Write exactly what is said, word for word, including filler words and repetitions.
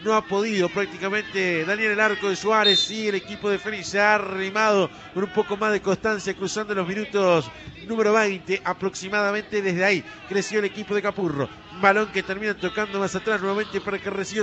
no ha podido prácticamente Daniel el arco de Suárez. Sí, el equipo de Fénix se ha arrimado con un poco más de constancia, cruzando los minutos número veinte aproximadamente. Desde ahí creció el equipo de Capurro. Balón que termina tocando más atrás nuevamente para que reciba